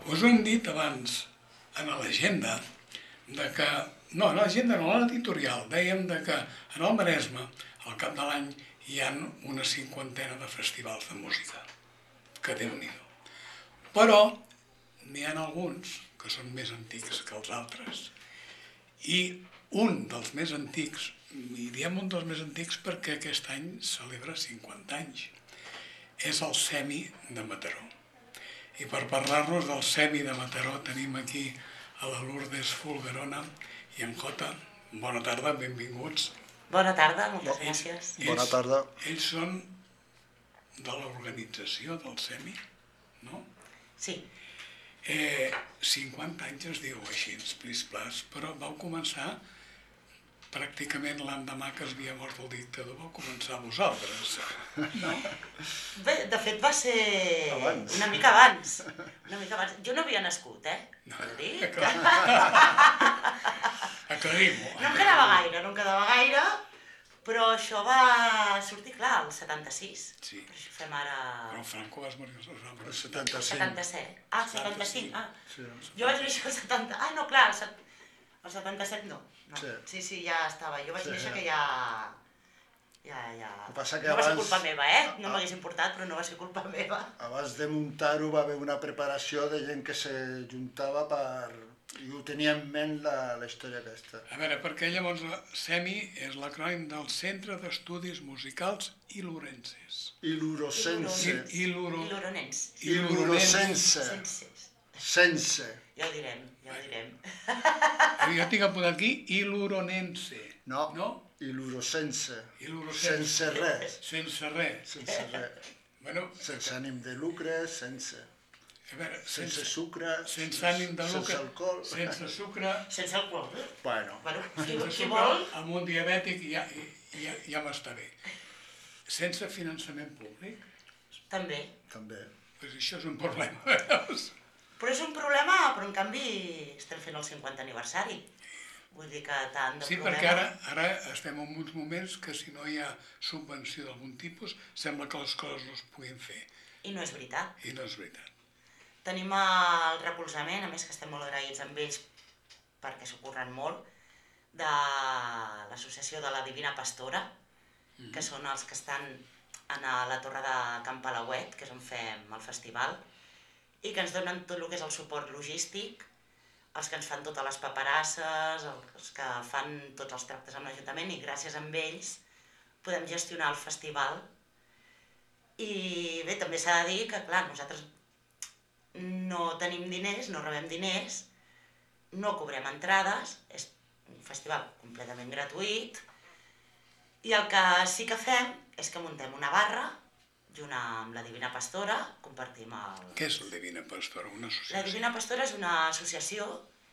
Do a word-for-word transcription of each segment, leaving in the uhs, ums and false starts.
Us ho hem dit abans en l'agenda, de que, no, en l'agenda no, en l'editorial, dèiem de que en el Maresme, al cap de l'any, hi ha una cinquantena de festivals de música, que Déu-n'hi-do. Però n'hi ha alguns que són més antics que els altres. I un dels més antics, i diem un dels més antics perquè aquest any celebra cinquanta anys, és el Semi de Mataró. I per parlar-nos del Semi de Mataró tenim aquí a la Lourdes Fulgarona i en Jota. Bona tarda, benvinguts. Bona tarda, moltes gràcies. Ells, Bona tarda. Ells són de l'organització del Semi, no? Sí. Eh, cinquanta anys es diu així, plis-plas, però vau començar pràcticament l'endemà que es havia mort el dictador, vau començar vosaltres, no? Bé, de fet va ser abans. Una mica abans. Una mica abans. Jo no havia nascut, eh? No, dir? Aclarim-ho. No em quedava gaire, no em quedava gaire, però això va sortir, clar, al setanta-sis. Sí. Per això fem ara... Però Franco vas morir al setanta-cinc. setanta-set. Ah, setanta-cinc. Ah. Sí. Jo vaig néixer al setanta... Ah, no, clar, el, set... el setanta-set no. no. Sí. sí, sí, ja estava. Jo vaig Sí, néixer sí. que ja... Ja, ja... El que passa que no va ser abans- culpa meva, eh? No Ah. m'hagués importat, però no va ser culpa meva. Abans de muntar-ho va haver una preparació de gent que se juntava per... i ho tenia en ment la, la història aquesta. A veure, perquè llavors SEMI és l'acrònim del Centre d'Estudis Musicals i Lorences. Il·lurosense. I l'Uro... I l'Oronens. Il·lurosense. Sense. Sense. Ja ho direm, ja ho direm. Jo tinc apuntat aquí i l'Uronense. No. No? Il·lurosense. I l'Urosense. Sense res. Sense res. Sense res. Bueno, Sense ànim de lucre, sense. a veure, Sense sense, sucre. sense ànim de lucre, Sense alcohol. sense sucre, Sense alcohol. Bueno. Bueno, qui, sense qui sucre, vol? amb un diabètic ja, ja, ja m'està bé. Sense finançament públic, També. També. doncs això és un problema, veus? Però és un problema, però en canvi estem fent el cinquanta aniversari. Vull dir que tant de Sí, problema... perquè ara, ara estem en uns moments que si no hi ha subvenció d'algun tipus, sembla que les coses no es puguin fer. I no és veritat. I no és veritat. Tenim el recolzament, a més que estem molt agraïts amb ells perquè s'ho curren molt, de l'associació de la Divina Pastora, mm-hmm. que són els que estan a la torre de Can Palauet, que és on fem el festival, i que ens donen tot el que és el suport logístic, els que ens fan totes les paperasses, els que fan tots els tractes amb l'Ajuntament, i gràcies a ells podem gestionar el festival. I bé, també s'ha de dir que, clar, nosaltres no tenim diners, no rebem diners, no cobrem entrades, és un festival completament gratuït, i el que sí que fem és que muntem una barra, junt amb la Divina Pastora, compartim el... Què és la Divina Pastora? Una La associació? Divina Pastora és una associació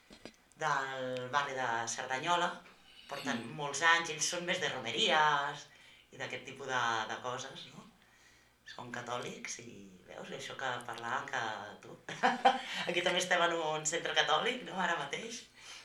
del barri de Cerdanyola, porten mm. molts anys, ells són més de romeries i d'aquest tipus de, de coses, no? Són catòlics i veus, això que parlàvem que tu... Aquí també estem en un centre catòlic, no?, ara mateix.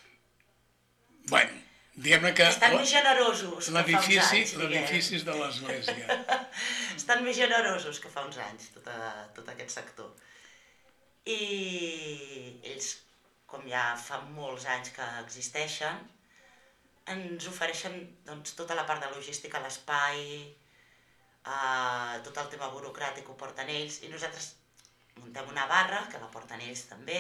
Bueno, diguem-ne que Estan més generosos que fa uns l'edifici anys, diguem. l'edifici és de l'església. Estan més generosos que fa uns anys, tot, a, tot aquest sector. I ells, com ja fa molts anys que existeixen, ens ofereixen doncs, tota la part de logística, l'espai, eh, tot el tema burocràtic ho porten ells, i nosaltres muntem una barra, que la porten ells també,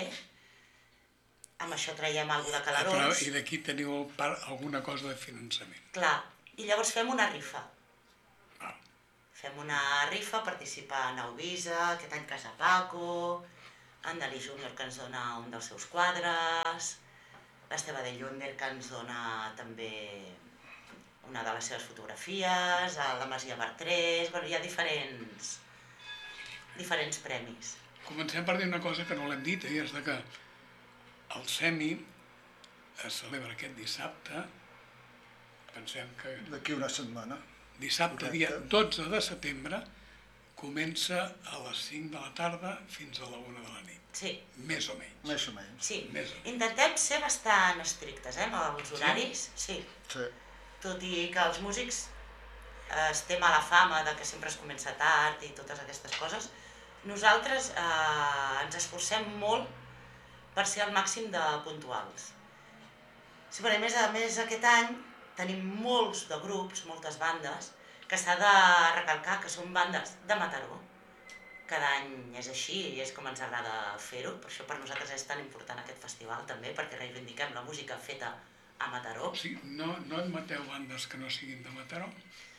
amb això traiem alguna de Però, calarons. I d'aquí teniu el part, alguna cosa de finançament. Clar, i llavors fem una rifa. Val. Fem una rifa, participa Nauvisa, aquest any Casa Paco, en Dalí Júnior, que ens dona un dels seus quadres, l'Esteve de Llunder, que ens dona també una de les seves fotografies, a la Masia Bartrés, bueno, hi ha diferents, diferents premis. Comencem per dir una cosa que no l'hem dit, i és de que el SEMI es celebra aquest dissabte, pensem que D'aquí una setmana. dissabte, dia dotze de setembre, comença a les cinc de la tarda fins a la una de la nit, Sí, més o menys. Més o menys. sí. Més o menys. Intentem ser bastant estrictes, eh, amb els horaris, sí. Sí. Tot i que els músics eh, estem a la fama de que sempre es comença tard i totes aquestes coses, nosaltres eh, ens esforcem molt per ser al màxim de puntuals. Sí, però a més, a més aquest any tenim molts de grups, moltes bandes, que s'ha de recalcar que són bandes de Mataró. Cada any és així i és com ens agrada fer-ho, per això per nosaltres és tan important aquest festival també, perquè reivindiquem la música feta a Mataró. O sigui, no, no admeteu bandes que no siguin de Mataró?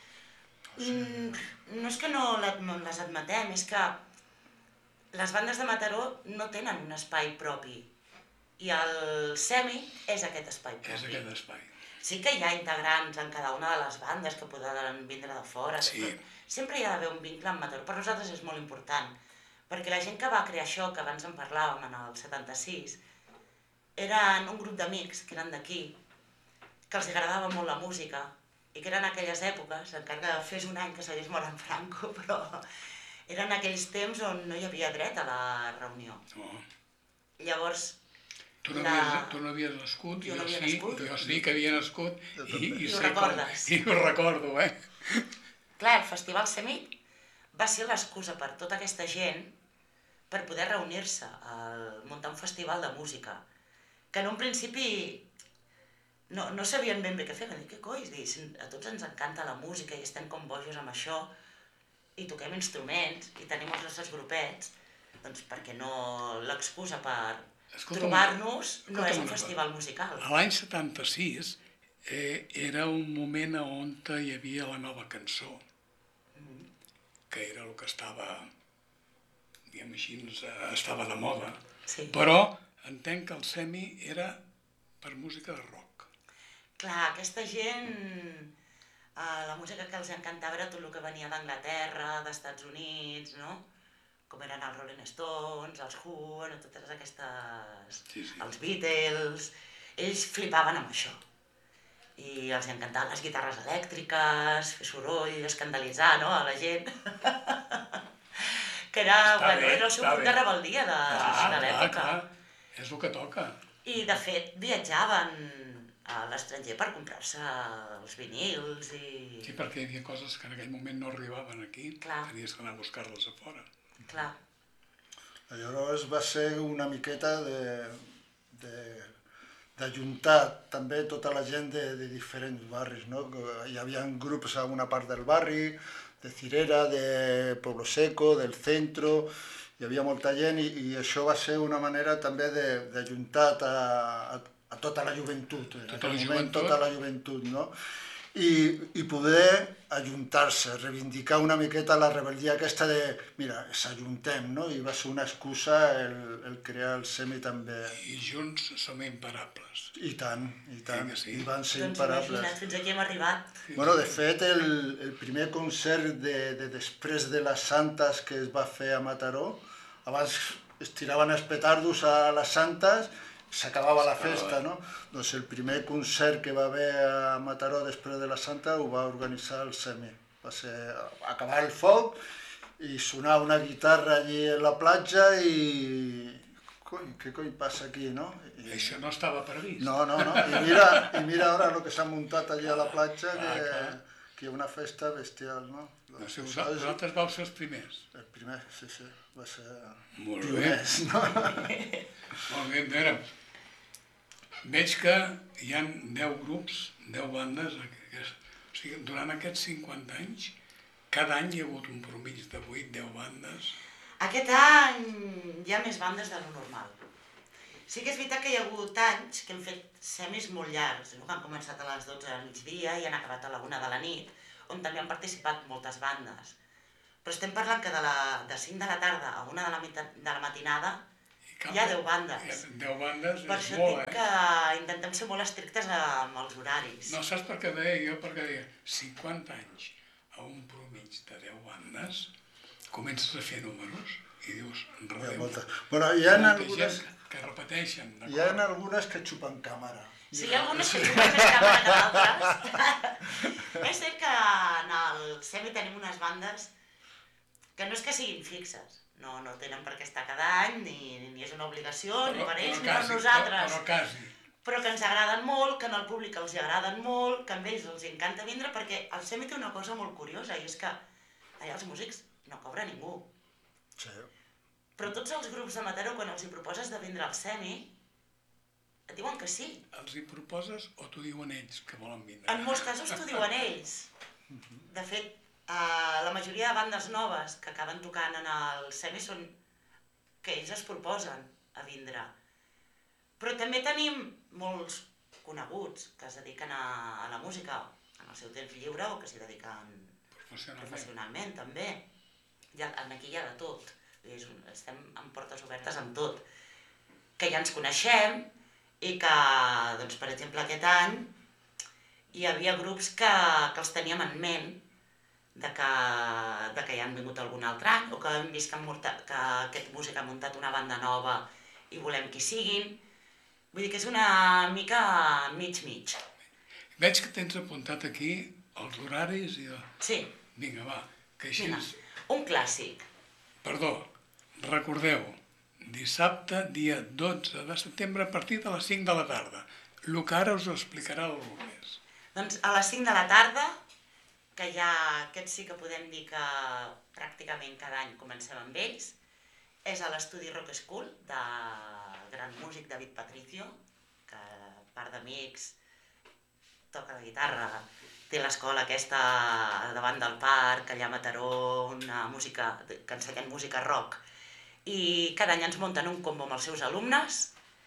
Mm, no és que no les admetem, és que les bandes de Mataró no tenen un espai propi i el Semi és aquest espai propi. És aquest espai. Sí que hi ha integrants en cada una de les bandes que poden vindre de fora, Sí. Sempre hi ha d'haver un vincle amb Mataró. Per nosaltres és molt important, perquè la gent que va crear això, que abans en parlàvem en el setanta-sis, eren un grup d'amics que eren d'aquí, que els agradava molt la música, i que eren aquelles èpoques, encara que fes un any que s'hagués mort en Franco, però eren aquells temps on no hi havia dret a la reunió. No. Llavors, Tu no, la... havies, tu no havies nascut, jo jo, no havia sí, nascut. jo sí que havia nascut i, i, I ho sé recordes. Com, i ho recordo, eh? Clar, el Festival Semi va ser l'excusa per tota aquesta gent per poder reunir-se, al muntar un festival de música, que en un principi no, no sabien ben bé què fer, van dir, què coi, dir, a tots ens encanta la música i estem com bojos amb això, i toquem instruments, i tenim els nostres grupets, doncs perquè no l'excusa per trobar-nos no és un festival musical. A l'any setanta-sis eh, era un moment on hi havia la nova cançó, que era el que estava, diguem així, estava de moda, Sí. però entenc que el Semi era per música de rock. Clar, aquesta gent, eh, la música que els encantava era tot el que venia d'Anglaterra, d'Estats Units, no? Com eren els Rolling Stones, els Who, no? Totes aquestes... Sí, sí. Els Beatles... Ells flipaven amb això. I els encantaven les guitarres elèctriques, fer soroll, escandalitzar, no?, a la gent. Que era, bueno, bé, era el seu està punt bé. de rebeldia de, Clar, de l'època. clar, clar, és el que toca. I, de fet, viatjaven a l'estranger per comprar-se els vinils i... Sí, perquè hi havia coses que en aquell moment no arribaven aquí, Clar. tenies que anar a buscar-les a fora. Clar. Llavors va ser una miqueta de, de, d'ajuntar també tota la gent de, de diferents barris, no? Hi havia grups a una part del barri, de Cirera, de Pueblo Seco, del centro, hi havia molta gent i, i això va ser una manera també d'ajuntar a, a, a tota la joventut, en Tota aquell la moment joventut. tota la joventut, no? I, i poder ajuntar-se, reivindicar una miqueta la rebel·lia aquesta de, mira, s'ajuntem, no? I va ser una excusa el, el crear el Semi també. I junts som imparables. I tant, i tant, Sí que sí. i van ser Doncs imparables. imagina't, fins aquí hem arribat. Bueno, de fet, el, el primer concert de, de després de les Santes que es va fer a Mataró, abans es tiraven els petardos a les Santes, s'acabava la festa, no? Doncs el primer concert que va haver a Mataró després de la Santa ho va organitzar el Semi. Va ser acabar el foc i sonar una guitarra allí a la platja i... Coi, què coi passa aquí, no? I... Això no estava previst. No, no, no. I mira, i mira ara el que s'ha muntat allà a la platja, Clar, que, clar. que hi ha una festa bestial, no? No sé, vosaltres, vosaltres vau ser els primers. El primer, sí, sí, va ser... Molt bé. pioners, no? Molt bé, a veure, veig que hi ha deu grups, deu bandes, o sigui, durant aquests cinquanta anys, cada any hi ha hagut un promig de vuit deu bandes. Aquest any hi ha més bandes de lo normal. Sí que és veritat que hi ha hagut anys que hem fet semis molt llargs, no? Que han començat a les dotze del migdia i han acabat a la una de la nit, on també han participat moltes bandes. Però estem parlant que de, la, de cinc de la tarda a una de la, mita, de la matinada Cap, hi ha deu bandes. Hi ha deu bandes, Per és això molt, dic eh? que intentem ser molt estrictes amb els horaris. No saps per què deia jo? Perquè deia cinquanta anys a un promig de deu bandes, comences a fer números i dius, Hi ha redeu, molta... Bueno, hi ha molta algunes, gent que repeteixen, hi ha algunes que xupen càmera. Sí, hi ha algunes que juguen més càmera que d'altres. És cert que en el Semi tenim unes bandes que no és que siguin fixes, no, no tenen per què estar cada any, ni, ni és una obligació, ni per ells, ni per nosaltres. Però quasi. Però que ens agraden molt, que en el públic els agraden molt, que a ells els encanta vindre, perquè el Semi té una cosa molt curiosa, i és que allà els músics no cobra ningú. Sí. Però tots els grups de Mataró, quan els hi proposes de vindre al Semi, et diuen que sí. Els hi proposes o t'ho diuen ells que volen vindre? En molts casos t'ho diuen ells. De fet, eh, la majoria de bandes noves que acaben tocant en el Semi són que ells es proposen a vindre. Però també tenim molts coneguts que es dediquen a, a la música en el seu temps lliure o que s'hi dediquen Professionalment. professionalment també. Ja, aquí hi ha de tot. És un, estem amb portes obertes amb tot. Que ja ens coneixem i que, doncs, per exemple, aquest any hi havia grups que, que els teníem en ment de que, de que ja han vingut algun altre any o que hem vist que, han muntat, que aquest músic ha muntat una banda nova i volem que hi siguin. Vull dir que és una mica mig-mig. Veig que tens apuntat aquí els horaris i... Sí. Vinga, va, que així... Vinga, un clàssic. Perdó, recordeu, dissabte, dia dotze de setembre, a partir de les cinc de la tarda. El que ara us ho explicarà el Lourdes. Doncs a les cinc de la tarda, que ja aquest sí que podem dir que pràcticament cada any comencem amb ells, és a l'estudi Rock School del gran músic David Patricio, que a part d'amics toca la guitarra, té l'escola aquesta davant del parc, allà a Mataró, una música, que ensenyen música rock, i cada any ens munten un combo amb els seus alumnes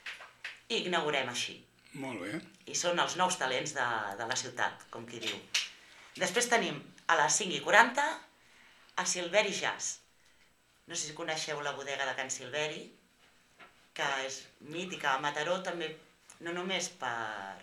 i inaugurem així. Molt bé. I són els nous talents de, de la ciutat, com qui diu. Després tenim a les cinc i quaranta a Silveri Jazz. No sé si coneixeu la bodega de Can Silveri, que és mítica a Mataró també, no només per,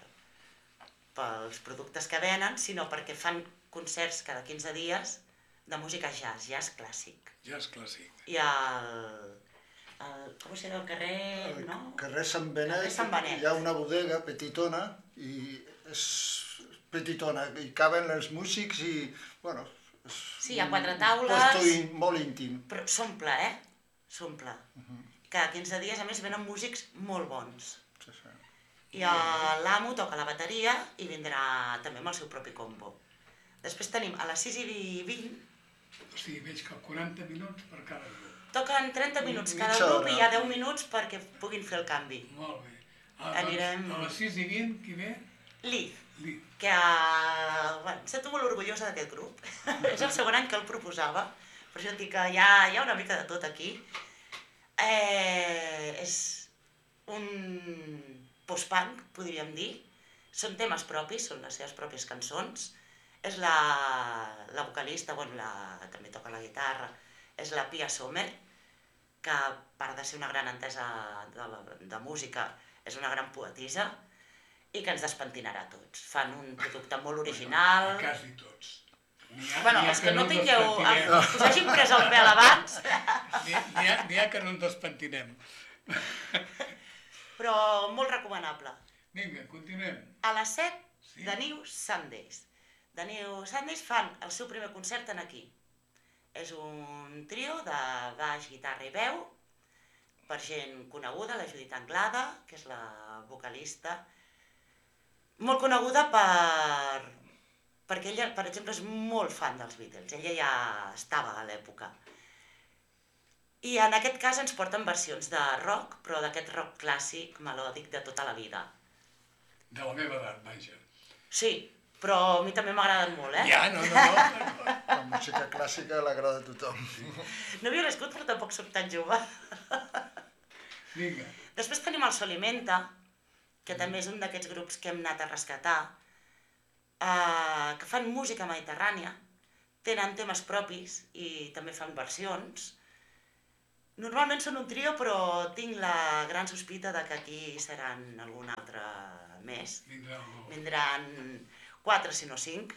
pels productes que venen, sinó perquè fan concerts cada quinze dies de música jazz, jazz clàssic. Jazz clàssic. I el... el com es diu el carrer, no? Al carrer Sant Benet, Carrer Sant Benet. hi ha una bodega petitona i és petitona, i caben els músics i, bueno, és Sí, hi ha quatre taules. un puesto in, molt íntim. Però s'omple, eh? S'omple. Cada quinze dies, a més, venen músics molt bons. Sí, sí. I l'amo toca la bateria i vindrà també amb el seu propi combo. Després tenim a les sis i vint, O sigui, veig que quaranta minuts per cada grup. toquen trenta minuts cada Mitja grup hora. i hi ha deu minuts perquè puguin fer el canvi. Molt bé. A, Anirem- A les sis i vint, qui ve? Liz, Li. que uh, bueno, em sento molt orgullosa d'aquest grup. És el segon any que el proposava, per això et dic que hi ha, hi ha una mica de tot aquí. Eh, és un post-punk, podríem dir. Són temes propis, són les seves pròpies cançons. És la, la vocalista, bueno, la, també toca la guitarra, és la Pia Sommer, que a part de ser una gran entesa de, la, de música, és una gran poetisa, i que ens despentinarà a tots. Fan un producte molt original. A quasi tots. Ha, Bueno, els que no tingueu, que us hagin pres el pèl abans, N'hi ha, n'hi ha que no ens despentinem. però molt recomanable. Vinga, continuem. A les set, Sí. The New Sundays. The New Sundays fan el seu primer concert en aquí. És un trio de baix, guitarra i veu, per gent coneguda, la Judit Anglada, que és la vocalista, molt coneguda per... perquè ella, per exemple, és molt fan dels Beatles, ella ja estava a l'època. I en aquest cas ens porten versions de rock, però d'aquest rock clàssic, melòdic de tota la vida. De la meva edat, vaja. Sí, però a mi també m'agraden molt, eh? Ja, no, no, no. La música clàssica l'agrada a tothom. No havia nascut, però tampoc soc tan jove. Vinga. Després tenim el Solimenta, que també és un d'aquests grups que hem anat a rescatar, eh, que fan música mediterrània, tenen temes propis i també fan versions. Normalment són un trio, però tinc la gran sospita de que aquí seran algun altre més. Vindrà el nou. Vindran quatre, si no cinc.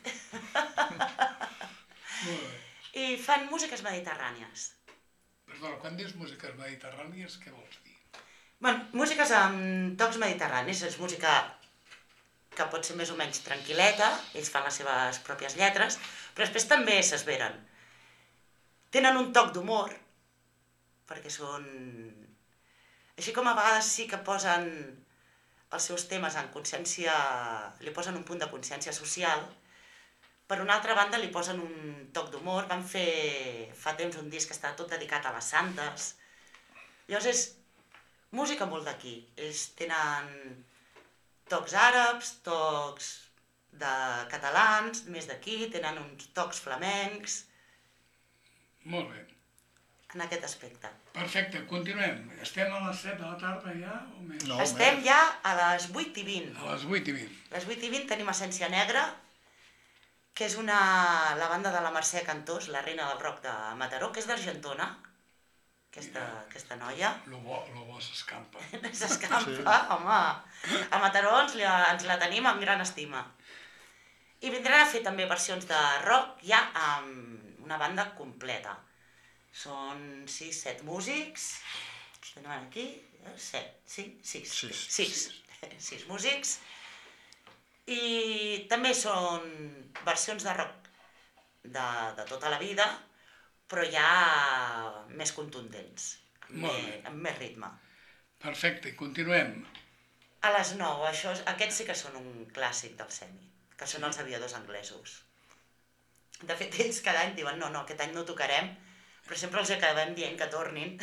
Molt bé. I fan músiques mediterrànies. Perdona, quan dius músiques mediterrànies, què vols dir? Bueno, músiques amb tocs mediterranis, és música que pot ser més o menys tranquil·leta, ells fan les seves pròpies lletres, però després també s'esveren. Tenen un toc d'humor, perquè són... Així com a vegades sí que posen els seus temes en consciència, li posen un punt de consciència social, per una altra banda li posen un toc d'humor, van fer fa temps un disc que està tot dedicat a les santes, Llavors és música molt d'aquí. Ells tenen tocs àrabs, tocs de catalans, més d'aquí, tenen uns tocs flamencs, Molt bé. en aquest aspecte. Perfecte, continuem. Estem a les set de la tarda ja o més? No, Estem més. ja a les vuit i vint. A les vuit i vint. A les vuit i vint tenim Essència Negra, que és una, la banda de la Mercè Cantós, la reina del rock de Mataró, que és d'Argentona, aquesta, aquesta noia. Lo bo, lo bo s'escampa. S'escampa, Sí. home. A Mataró ens la, ens la tenim amb gran estima. I vindran a fer també versions de rock ja amb una banda completa. Són sis, set músics, tenim aquí, eh, set, sí, sis, Sis. sis, sis músics. I també són versions de rock de, de tota la vida, però ja més contundents, Molt més, bé. amb més ritme. Perfecte, continuem. A les nou, això, és- aquests sí que són un clàssic del semi, que són els aviadors anglesos. De fet, ells cada any diuen, no, no, aquest any no tocarem, però sempre els acabem dient que tornin.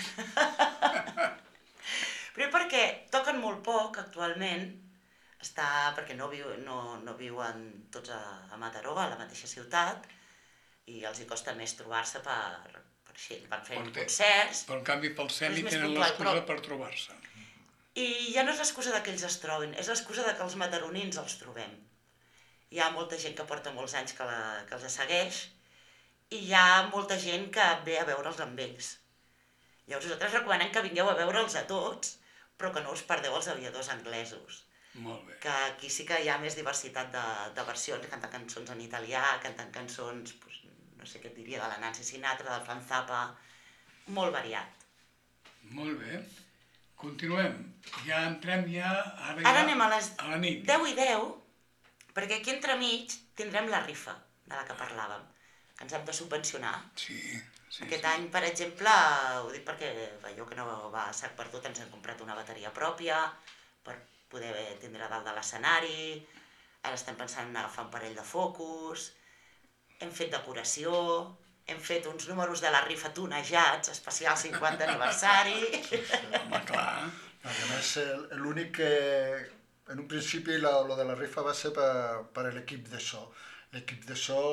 Però perquè toquen molt poc actualment, està, perquè no, viu, no, no viuen tots a, a Mataró, a la mateixa ciutat, i els hi costa més trobar-se per, per així, van fent Perquè- concerts. Però en canvi pel És semi més tenen puntual, l'excusa però- per trobar-se. I ja no és l'excusa de que ells es trobin, és l'excusa de que els mataronins els trobem. Hi ha molta gent que porta molts anys que, la, que els segueix i hi ha molta gent que ve a veure'ls amb ells. Llavors nosaltres recomanem que vingueu a veure'ls a tots, però que no us perdeu els aviadors anglesos. Molt bé. Que aquí sí que hi ha més diversitat de, de versions, canten cançons en italià, canten cançons, doncs, no sé què et diria, de la Nancy Sinatra, del Frank Zappa, molt variat. Molt bé. Continuem. Ja entrem ja... Ara, Ara ja, anem a les a la nit. deu i deu, perquè aquí entremig tindrem la rifa de la que parlàvem, que ens hem de subvencionar. Sí, sí. Aquest sí. any, per exemple, ho dic perquè veieu que no va a sac per tot, ens hem comprat una bateria pròpia per poder tindre dalt de l'escenari, ara estem pensant en agafar un parell de focus, hem fet decoració, hem fet uns números de la rifa tunejats, especial cinquanta aniversari. Home, clar. A més, el- l'únic que... En un principi la, lo de la rifa va ser per, per l'equip de so. L'equip de so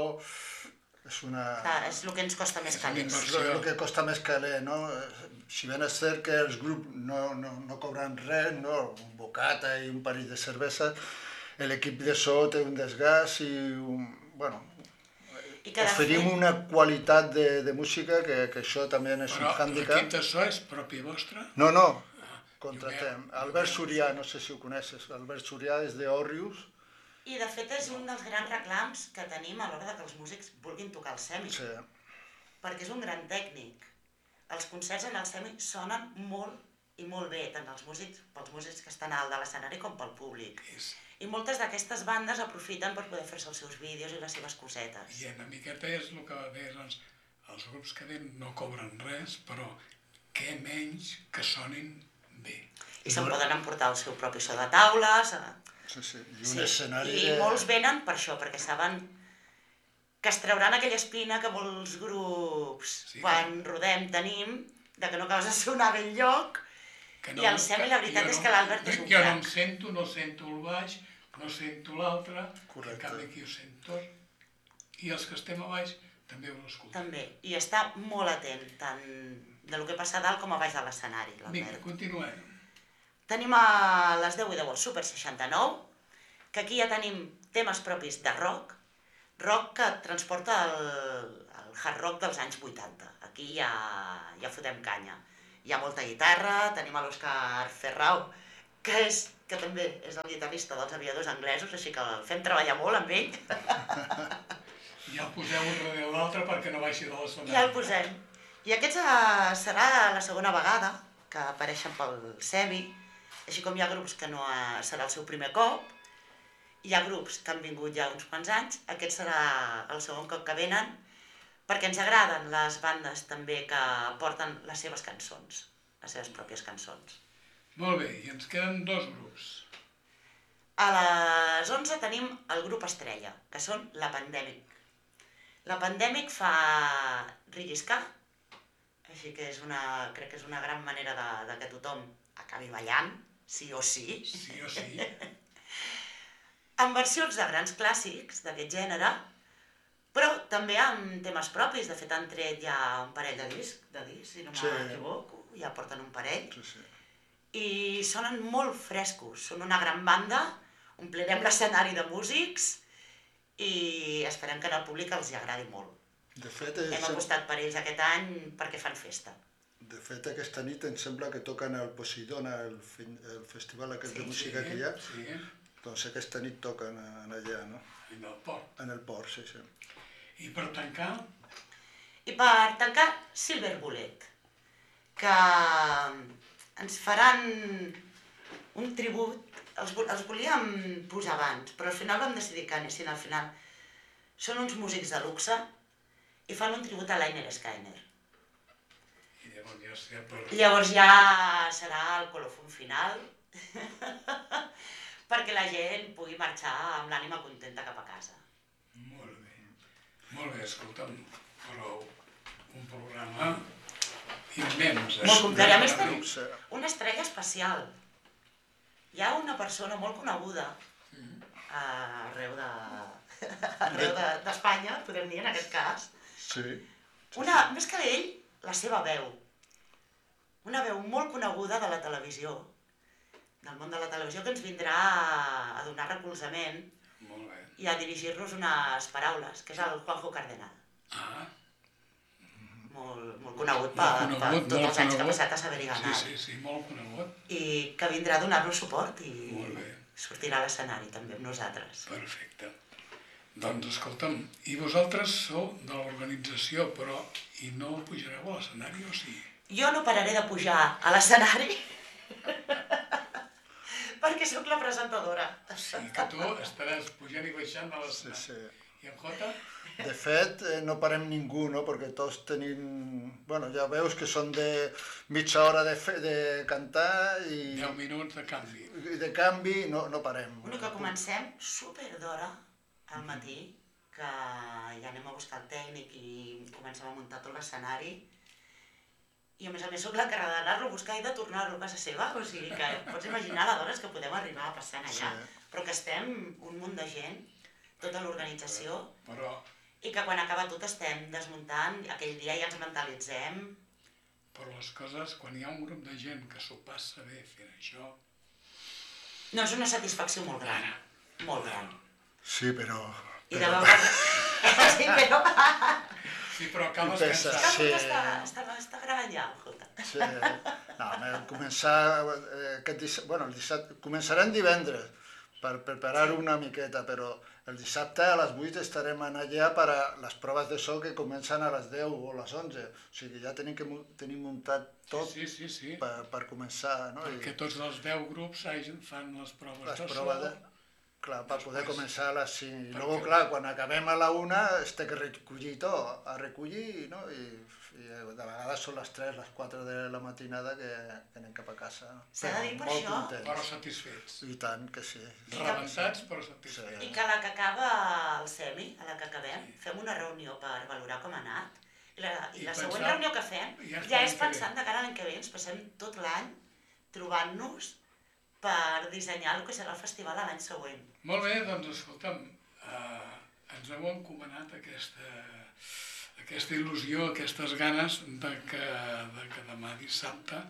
és una... Clar, és el que ens costa més És una calés. inversió. És el que costa més caler, no? Si ben és cert que els grups no, no, no cobren res, no? Un bocata i un parell de cerveses, l'equip de so té un desgast i un... Bueno, I que de oferim fet- una qualitat de, de música que, que això també és Però un hàndicap. l'equip de so és propi vostre? No, no, Ah, contratem. Llogueu- Albert llogueu. Surià, no sé si ho coneixes, Albert Surià és d'Òrrius. I de fet és un dels grans reclams que tenim a l'hora de que els músics vulguin tocar el semi, Sí. perquè és un gran tècnic. Els concerts en el semi sonen molt i molt bé, tant els músics, pels músics que estan a dalt de l'escenari com pel públic. És, I moltes d'aquestes bandes aprofiten per poder fer-se els seus vídeos i les seves cosetes. I una miqueta és el que deies, doncs, els grups que venen no cobren res, però què menys que sonin bé. I se'n poden emportar el seu propi so de taula. Se... Sí, sí. I un escenari I de... molts venen per això, perquè saben que es trauran aquella espina que molts grups, Sí. quan rodem, tenim, de que no acabes de sonar bé enlloc. Que I el semi, la veritat jo és que l'Albert és un Jo no crac. em sento, no sento el baix, no sento l'altre, en Correcte. canvi aquí ho sent tot. I els que estem a baix també ho escoltem. També, i està molt atent, tant de lo que passa a dalt com a baix de l'escenari, Vinga, l'Albert. continuem. Tenim a les deu i deu el Super seixanta-nou, que aquí ja tenim temes propis de rock, rock que transporta el, el hard rock dels anys vuitanta. Aquí ja, ja fotem canya. Hi ha molta guitarra, tenim a l'Òscar Ferrau, que, és, que també és el guitarrista dels aviadors anglesos, així que el fem treballar molt amb ell. Ja el poseu un darrere l'altre perquè no baixi de l'escenari. Ja el posem. I aquest eh, serà la segona vegada que apareixen pel semi, així com hi ha grups que no eh, serà el seu primer cop, hi ha grups que han vingut ja uns quants anys, aquest serà el segon cop que venen, perquè ens agraden les bandes també que porten les seves cançons, les seves pròpies cançons. Molt bé, i ens queden dos grups. A les onze tenim el grup estrella, que són La Pandèmic. La Pandèmic fa Rilliscar, Així que és una, crec que és una gran manera de, de que tothom acabi ballant, sí o sí. Sí o sí. Amb versions de grans clàssics d'aquest gènere, però també amb temes propis. De fet, han tret ja un parell de discs, de discs, si no Sí. m'equivoco, ja porten un parell. Sí, sí. I sonen molt frescos, són una gran banda, omplirem l'escenari de músics i esperem que al públic els hi agradi molt. De fet, Hem és, apostat per ells aquest any perquè fan festa. de fet, aquesta nit em sembla que toquen al Posidona, el, fin, el festival aquest Sí, de música que hi ha. Sí, Doncs aquesta nit toquen en allà, no? en el port. En el port, sí, sí. I per tancar, I per tancar, Silver Bullet, que ens faran un tribut. Els, vo- els volíem posar abans, però al final vam decidir que anessin al final. Són uns músics de luxe i fan un tribut a Lynyrd Skynyrd. i llavors ja sé per... Llavors ja serà el colofon final perquè la gent pugui marxar amb l'ànima contenta cap a casa. Molt bé. Molt bé, escolta'm, però un programa immens. Molt complet. A més, Escolta'm, tenim Luxe. una estrella especial. Hi ha una persona molt coneguda arreu de arreu de- d'Espanya, podem dir en aquest cas. Sí. Una, més que d'ell, la seva veu. Una veu molt coneguda de la televisió, del món de la televisió, que ens vindrà a donar recolzament Molt bé. i a dirigir-nos unes paraules, que és el Juanjo Cardenal. Ah, Molt, molt conegut per, molt per conegut, tots molt els anys que ha conegut. passat a saber-hi Sí, ganar. sí, sí, molt conegut. I que vindrà a donar-nos suport i Molt bé. sortirà a l'escenari també amb nosaltres. Perfecte. Doncs escolta'm, i vosaltres sou de l'organització, però i no pujareu a l'escenari o sí? Jo no pararé de pujar a l'escenari perquè sóc la presentadora. O sigui que tu estaràs pujant i baixant a Sí, l'escenari. sí. I en Jota? De fet, eh, no parem ningú, no? Perquè tots tenim... Bueno, ja veus que són de mitja hora de, fe, de cantar i, deu minuts de canvi. i de canvi no, no parem. Bueno, que comencem super d'hora al matí, que ja anem a buscar el tècnic i comencem a muntar tot l'escenari. I a més a més sóc l'encarregada d'anar-lo a buscar i de tornar-lo a casa seva, o sigui que pots imaginar les hores que podem arribar a passar allà. Sí. Però que estem un munt de gent, tota l'organització, Però, i que quan acaba tot estem desmuntant, aquell dia ja ens mentalitzem. però les coses, quan hi ha un grup de gent que s'ho passa bé fent això, No, és una satisfacció molt gran, molt gran. Sí, però... I de però- veure... Sí, però... sí, però acabes I pensa- cansat. Que el Jota Sí. està, està, està gravant ja, el Jota. Sí. No, vam començar eh, aquest dissabte, bueno, el dissabte, començarem divendres per preparar una miqueta, però el dissabte a les vuit estarem allà per a les proves de so que comencen a les deu o a les onze. O sigui, ja tenim que mu- tenim muntat tot Sí, sí, sí. per, per començar, no? Perquè tots els deu grups hagin- fan les proves les de proves de... so. Clar, per poder Després- començar a les cinc. I Perquè- luego, clar, quan acabem a la una, es té que recollir tot, a recollir, no? I, i de vegades són les tres, les quatre de la matinada que, que anem cap a casa. S'ha de dir per Molt això- contents. Però satisfets. I tant que sí. Rebentats, però satisfets. I que a la que acaba el semi, a la que acabem, fem una reunió per valorar com ha anat. I la, i I la pensar- següent reunió que fem ja és ja per és l'any que pensant de cara a l'any que ve. Ens passem tot l'any trobant-nos per dissenyar el que serà el festival a l'any següent. Molt bé, doncs escolta'm, eh, ens heu encomanat aquesta, aquesta il·lusió, aquestes ganes de que, de que demà dissabte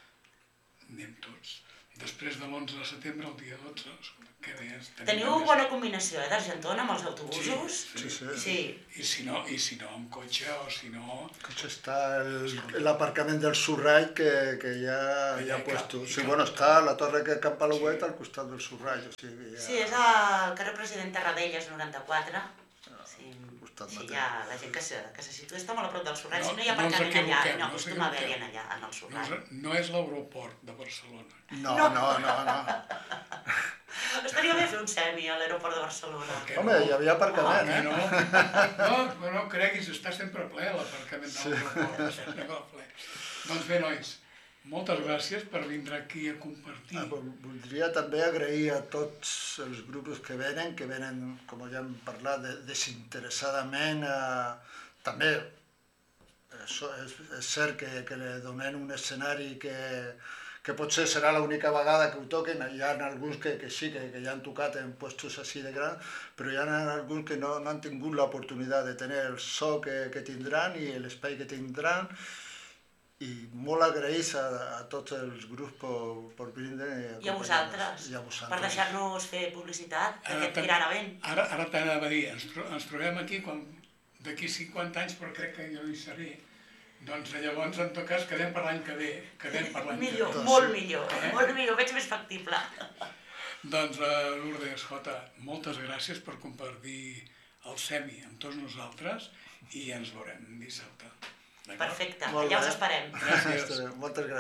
anem tots. Després de l'onze de setembre, el dia dotze, escolta, que bé és. tenim Teniu més- bona combinació, eh, d'Argentona amb els autobusos? Sí, sí. Sí. I si no, i si no amb cotxe o si no... Doncs està el- l'aparcament del Surrall que, que ja, Que ja ja ha puesto. cap- Sí, cap- bueno, està la torre que Camp Palouet al costat del Surrall. O sigui, ja... Sí, és al carrer President Tarradellas noranta-quatre. Sí, costat sí, mateix. ja, la gent que se, que se situa està molt a prop del Surrall. No, Si no hi ha no ens aparcament allà, equivoquem, no no ens acostuma a haver-hi equivoquem. allà, en el No, Surrall. és- no és l'aeroport de Barcelona. No, no, no, no. Estaria bé fer un semi a l'aeroport de Barcelona. Que Home, hi havia aparcament, Que eh? no, no, no, no creguis, està sempre ple l'aparcament de l'aeroport, està sempre ple. Doncs bé, nois, moltes gràcies per vindre aquí a compartir. Ah, vol- voldria també agrair a tots els grups que venen, que venen, com ja hem parlat, de, desinteressadament, a, també és, és, és cert que, que li donen un escenari que, que potser serà l'única vegada que ho toquen. Hi ha alguns que, que sí, que, que ja han tocat en puestos així de grans, però hi ha alguns que no, no han tingut l'oportunitat de tenir el so que, que tindran i l'espai que tindran, i molt agraïts a, a tots els grups per, per vindre i a vosaltres, i a vosaltres. per deixar-nos fer publicitat Ara d'aquest t'an- Tiranavent. Ara, ara t'anava a dir, ens, tro ens trobem aquí quan d'aquí cinquanta anys, però crec que jo no hi seré. Doncs llavors, en tot cas, quedem per l'any que ve. Quedem per l'any que ve. Millor, molt millor, molt millor, veig més factible. Doncs, uh, Lourdes, Jota, moltes gràcies per compartir el semi amb tots nosaltres i ens veurem dissabte. D'acord? Perfecte, Molt allà bé. us esperem. Gràcies. Moltes gràcies.